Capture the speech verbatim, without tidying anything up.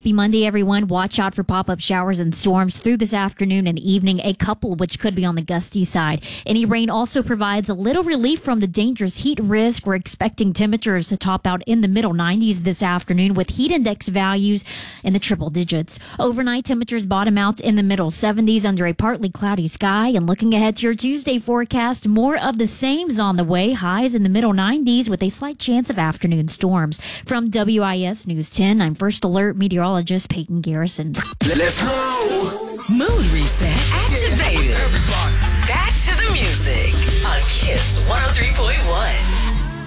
Happy Monday, everyone. Watch out for pop-up showers and storms through this afternoon and evening, a couple which could be on the gusty side. Any rain also provides a little relief from the dangerous heat risk. We're expecting temperatures to top out in the middle nineties this afternoon with heat index values in the triple digits. Overnight temperatures bottom out in the middle seventies under a partly cloudy sky. And looking ahead to your Tuesday forecast, more of the same's on the way. Highs in the middle nineties with a slight chance of afternoon storms. From W I S News ten, I'm First Alert meteorologist Peyton Garrison. Let's go! Mood reset activated. Everybody. Back to the music on Kiss one oh three point one.